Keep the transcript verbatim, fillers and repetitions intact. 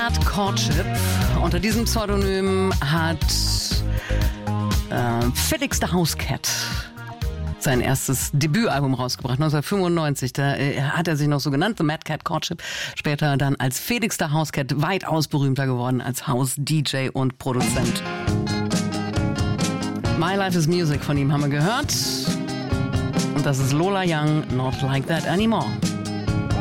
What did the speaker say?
Cat Courtship. Unter diesem Pseudonym hat äh, Felix the Housecat sein erstes Debütalbum rausgebracht, neunzehnhundertfünfundneunzig. Da äh, hat er sich noch so genannt, The Mad Cat Courtship. Später dann als Felix the Housecat weitaus berühmter geworden als House-D J und Produzent. My Life is Music von ihm haben wir gehört. Und das ist Lola Young, Not Like That Anymore.